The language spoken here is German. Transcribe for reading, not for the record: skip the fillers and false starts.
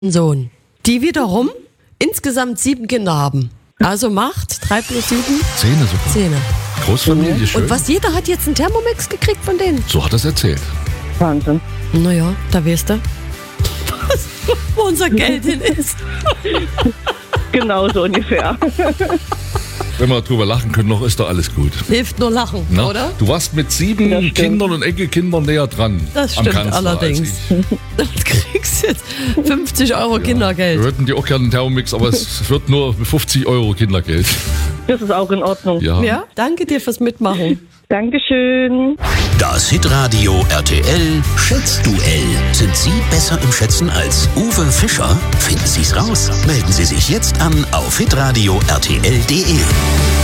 Sohn, die wiederum insgesamt 7 Kinder haben. Also macht 3 plus 7? 10 sogar. 10. Großfamilie, schön. Und was, jeder hat jetzt einen Thermomix gekriegt von denen? So hat er es erzählt. Wahnsinn. Naja, da weißt du, wo unser Geld hin ist. Genau so ungefähr. Wenn wir drüber lachen können, noch ist doch alles gut. Hilft nur lachen, Na? oder? Du warst mit 7 Kindern und Enkelkindern näher dran. Das am stimmt Kanzler allerdings. als ich. Du kriegst jetzt 50 Euro Wir Kindergeld. würden dir auch gerne einen Thermomix, aber es wird nur 50 Euro Kindergeld. Das ist auch in Ordnung. Ja. Ja, danke dir fürs Mitmachen. Dankeschön. Das Hitradio RTL Schätzduell. Sind Sie besser im Schätzen als Uwe Fischer? Finden Sie es raus? Melden Sie sich jetzt an auf hitradio RTL.de.